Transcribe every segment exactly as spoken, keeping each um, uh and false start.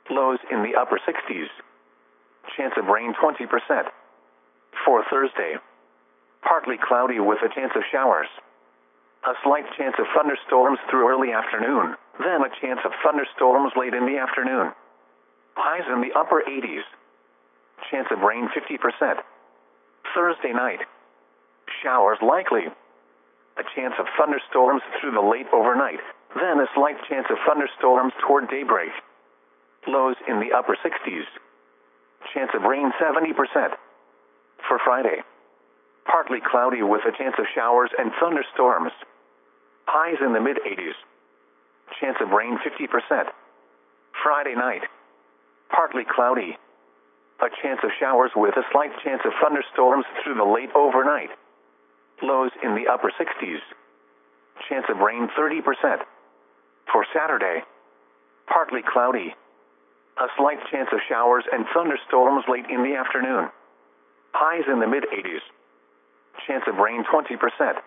Lows in the upper sixties. Chance of rain twenty percent. For Thursday, partly cloudy with a chance of showers. A slight chance of thunderstorms through early afternoon, then a chance of thunderstorms late in the afternoon. Highs in the upper eighties. Chance of rain fifty percent. Thursday night, showers likely. A chance of thunderstorms through the late overnight, then a slight chance of thunderstorms toward daybreak. Lows in the upper sixties. Chance of rain seventy percent. For Friday, partly cloudy with a chance of showers and thunderstorms. Highs in the mid-eighties. Chance of rain fifty percent. Friday night, partly cloudy. A chance of showers with a slight chance of thunderstorms through the late overnight. Lows in the upper sixties. Chance of rain thirty percent. For Saturday, partly cloudy. A slight chance of showers and thunderstorms late in the afternoon. Highs in the mid-eighties. Chance of rain twenty percent.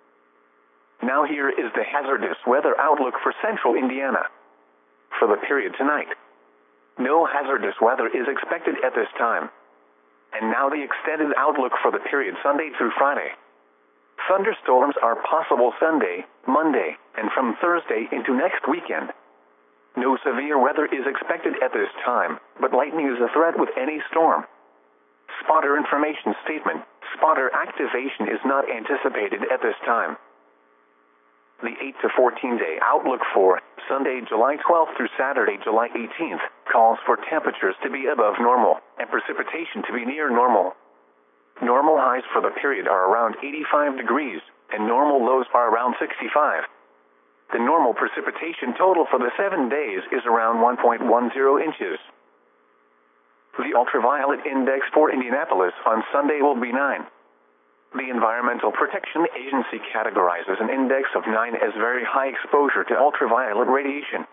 Now here is the hazardous weather outlook for central Indiana. For the period tonight, no hazardous weather is expected at this time. And now the extended outlook for the period Sunday through Friday. Thunderstorms are possible Sunday, Monday, and from Thursday into next weekend. No severe weather is expected at this time, but lightning is a threat with any storm. Spotter information statement: spotter activation is not anticipated at this time. The eight to fourteen day outlook for Sunday, July twelfth through Saturday, July eighteenth, calls for temperatures to be above normal and precipitation to be near normal. Normal highs for the period are around eighty-five degrees, and normal lows are around sixty-five. The normal precipitation total for the seven days is around one point one zero inches. The ultraviolet index for Indianapolis on Sunday will be nine. The Environmental Protection Agency categorizes an index of nine as very high exposure to ultraviolet radiation.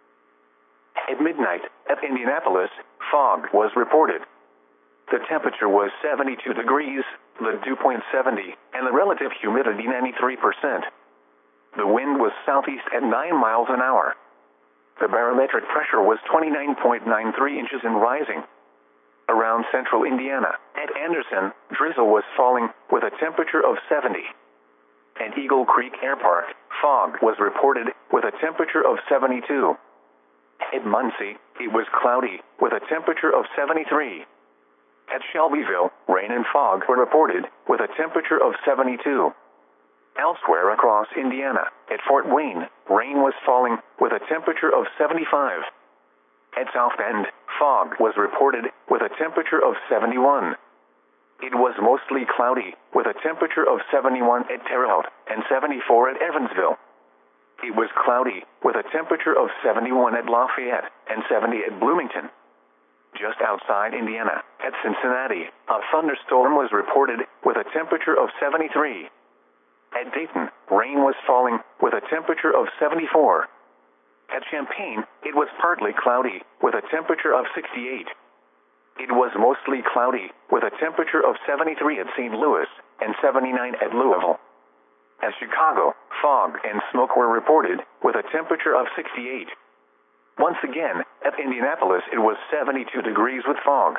At midnight, at Indianapolis, fog was reported. The temperature was seventy-two degrees, the dew point seventy, and the relative humidity ninety-three percent. The wind was southeast at nine miles an hour. The barometric pressure was twenty-nine point nine three inches and rising. Around central Indiana, at Anderson, drizzle was falling with a temperature of seventy. At Eagle Creek Air Park, fog was reported with a temperature of seventy-two. At Muncie, it was cloudy with a temperature of seventy-three. At Shelbyville, rain and fog were reported with a temperature of seventy-two. Elsewhere across Indiana, at Fort Wayne, rain was falling with a temperature of seventy-five. At South Bend, fog was reported with a temperature of seventy-one. It was mostly cloudy with a temperature of seventy-one at Terre Haute and seventy-four at Evansville. It was cloudy with a temperature of seventy-one at Lafayette and seventy at Bloomington. Just outside Indiana, at Cincinnati, a thunderstorm was reported with a temperature of seventy-three. At Dayton, rain was falling with a temperature of seventy-four. At Champaign, it was partly cloudy with a temperature of sixty-eight. It was mostly cloudy with a temperature of seventy-three at Saint Louis and seventy-nine at Louisville. At Chicago, fog and smoke were reported with a temperature of sixty-eight. Once again, at Indianapolis, it was seventy-two degrees with fog.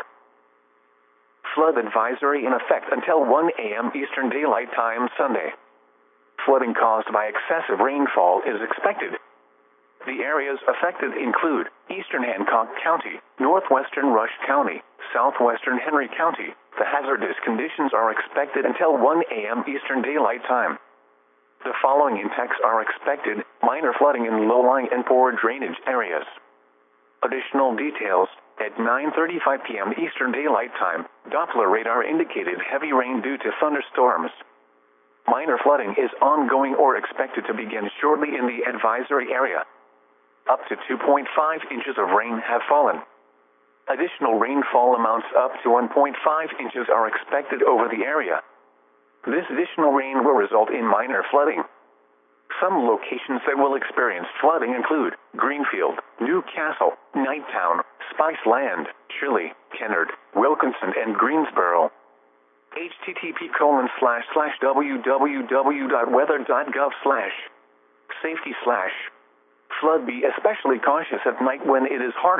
Flood advisory in effect until one a m Eastern Daylight Time Sunday. Flooding caused by excessive rainfall is expected. The areas affected include eastern Hancock County, northwestern Rush County, southwestern Henry County. The hazardous conditions are expected until one a m Eastern Daylight Time. The following impacts are expected: minor flooding in low-lying and poor drainage areas. Additional details: at nine thirty-five p m Eastern Daylight Time, Doppler radar indicated heavy rain due to thunderstorms. Minor flooding is ongoing or expected to begin shortly in the advisory area. Up to two point five inches of rain have fallen. Additional rainfall amounts up to one point five inches are expected over the area. This additional rain will result in minor flooding. Some locations that will experience flooding include Greenfield, Newcastle, Knighttown, Spice Land, Shirley, Kennard, Wilkinson, and Greensboro. H T T P colon slash slash www.weather.gov slash safety slash flood. Be especially cautious at night when it is harder